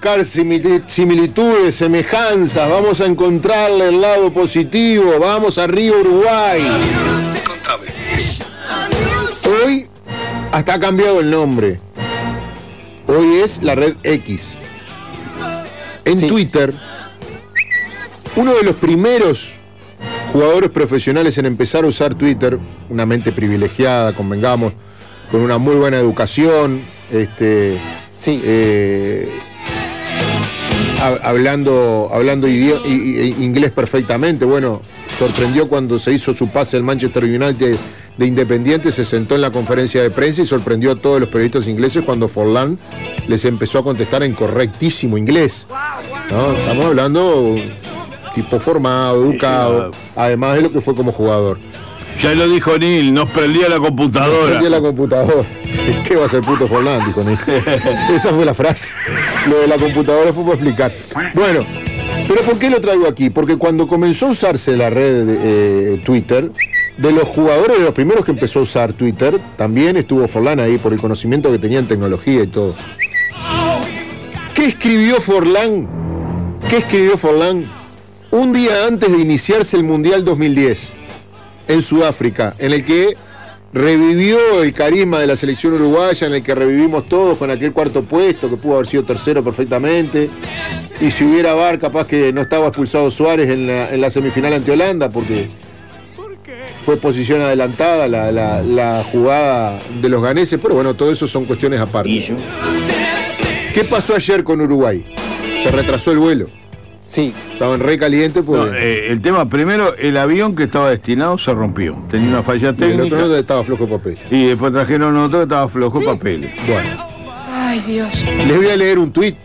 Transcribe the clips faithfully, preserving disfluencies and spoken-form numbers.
buscar similitudes, semejanzas, vamos a encontrarle el lado positivo, vamos arriba Uruguay. Hoy hasta ha cambiado el nombre. Hoy es la red X. En sí. Twitter, uno de los primeros jugadores profesionales en empezar a usar Twitter, una mente privilegiada, convengamos, con una muy buena educación, este, sí. eh, hablando, hablando idio- inglés perfectamente. Bueno, sorprendió cuando se hizo su pase al Manchester United de Independiente, se sentó en la conferencia de prensa y sorprendió a todos los periodistas ingleses cuando Forlán les empezó a contestar en correctísimo inglés. ¿No? Estamos hablando tipo formado, educado, además de lo que fue como jugador. Ya lo dijo Neil, nos prendía la computadora. Nos prendía la computadora. ¿Qué va a ser puto Forlán? Dijo Neil. Esa fue la frase. Lo de la computadora fue para explicar. Bueno, pero ¿por qué lo traigo aquí? Porque cuando comenzó a usarse la red eh, Twitter, de los jugadores, de los primeros que empezó a usar Twitter, también estuvo Forlán ahí por el conocimiento que tenía en tecnología y todo. ¿Qué escribió Forlán? ¿Qué escribió Forlán un día antes de iniciarse el Mundial dos mil diez en Sudáfrica, en el que revivió el carisma de la selección uruguaya, en el que revivimos todos con aquel cuarto puesto, que pudo haber sido tercero perfectamente, y si hubiera V A R, capaz que no estaba expulsado Suárez en la, en la semifinal ante Holanda, porque fue posición adelantada la, la, la jugada de los ganeses, pero bueno, todo eso son cuestiones aparte. ¿Qué pasó ayer con Uruguay? Se retrasó el vuelo. Sí. Estaban re calientes porque... No, eh, el tema, primero, el avión que estaba destinado se rompió. Tenía una falla técnica. Y el otro no estaba flojo de papel. Y después trajeron otro que estaba flojo de papel. Bueno. Ay, Dios. Les voy a leer un tuit.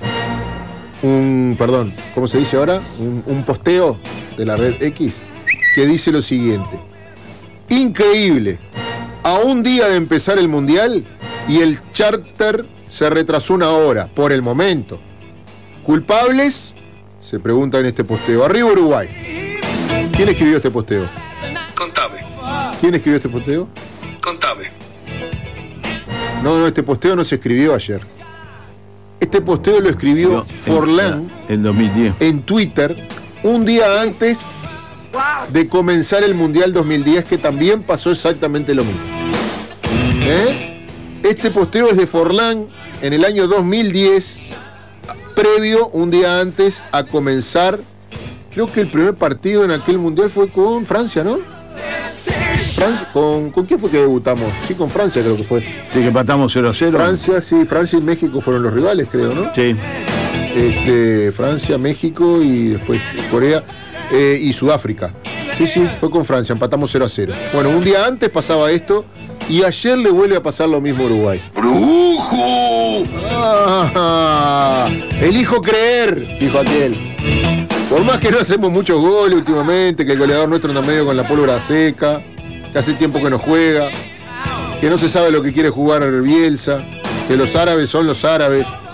Un, perdón, ¿cómo se dice ahora? Un, un posteo de la red X que dice lo siguiente. Increíble. A un día de empezar el Mundial y el charter se retrasó una hora, por el momento. ¿Culpables? Se pregunta en este posteo. Arriba Uruguay. ¿Quién escribió este posteo? Contame. ¿Quién escribió este posteo? Contame. No, no, este posteo no se escribió ayer. Este posteo lo escribió no, Forlán en dos mil diez en Twitter un día antes de comenzar el Mundial dos mil diez, que también pasó exactamente lo mismo. ¿Eh? Este posteo es de Forlán en el año dos mil diez, previo, un día antes, a comenzar. Creo que el primer partido en aquel Mundial fue con Francia, ¿no? Francia, ¿con, ¿Con quién fue que debutamos? Sí, con Francia creo que fue. Sí, que empatamos cero a cero. Francia, sí, Francia y México fueron los rivales, creo, ¿no? Sí. Este, Francia, México y después Corea eh, y Sudáfrica. Sí, sí, fue con Francia, empatamos cero a cero. Bueno, un día antes pasaba esto y ayer le vuelve a pasar lo mismo a Uruguay. ¡Brujo! Ah, elijo creer, dijo aquel. Por más que no hacemos muchos goles últimamente, que el goleador nuestro anda medio con la pólvora seca, que hace tiempo que no juega, que no se sabe lo que quiere jugar Bielsa, que los árabes son los árabes.